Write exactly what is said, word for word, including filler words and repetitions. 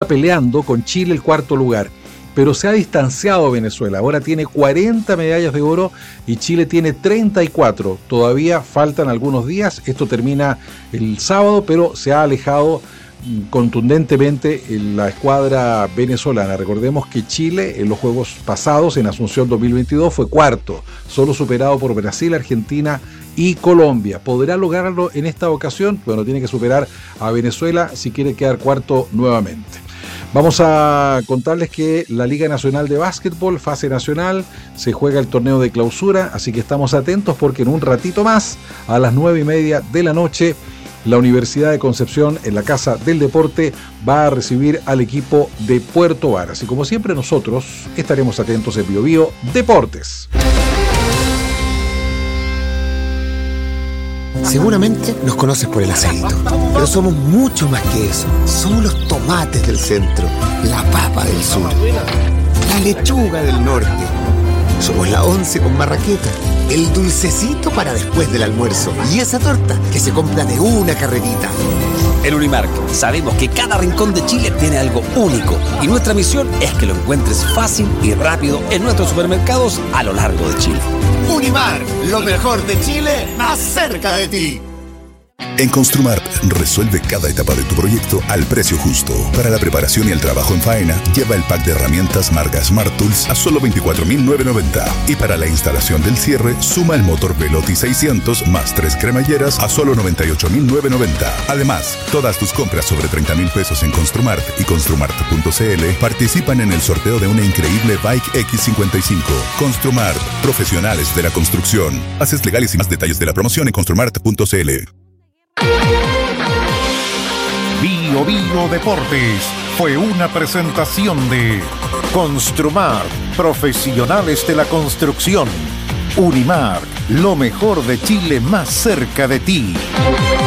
peleando con Chile el cuarto lugar, pero se ha distanciado Venezuela. Ahora tiene cuarenta medallas de oro y Chile tiene treinta y cuatro. Todavía faltan algunos días, esto termina el sábado, pero se ha alejado contundentemente la escuadra venezolana. Recordemos que Chile en los Juegos pasados en Asunción dos mil veintidós fue cuarto, solo superado por Brasil, Argentina y Colombia. ¿Podrá lograrlo en esta ocasión? Bueno, tiene que superar a Venezuela si quiere quedar cuarto nuevamente. Vamos a contarles que la Liga Nacional de Básquetbol, fase nacional, se juega el torneo de clausura, así que estamos atentos porque en un ratito más, a las nueve y media de la noche, la Universidad de Concepción, en la Casa del Deporte, va a recibir al equipo de Puerto Varas. Y como siempre, nosotros estaremos atentos en Bio Bio Deportes. Seguramente nos conoces por el aceito, pero somos mucho más que eso. Somos los tomates del centro, la papa del sur, la lechuga del norte. Somos la once con marraqueta, el dulcecito para después del almuerzo y esa torta que se compra de una carrerita. En Unimark sabemos que cada rincón de Chile tiene algo único y nuestra misión es que lo encuentres fácil y rápido en nuestros supermercados a lo largo de Chile. Unimark, lo mejor de Chile, más cerca de ti. En Construmart, resuelve cada etapa de tu proyecto al precio justo. Para la preparación y el trabajo en faena, lleva el pack de herramientas marca Smart Tools a solo veinticuatro mil novecientos noventa. Y para la instalación del cierre, suma el motor Velotti seiscientos más tres cremalleras a solo noventa y ocho mil novecientos noventa. Además, todas tus compras sobre treinta mil pesos en Construmart y construmart punto c l participan en el sorteo de una increíble Bike X cincuenta y cinco. Construmart, profesionales de la construcción. Haces legales y más detalles de la promoción en construmart punto c l. Bio Bio Deportes fue una presentación de Construmar, profesionales de la construcción. Unimark, lo mejor de Chile más cerca de ti.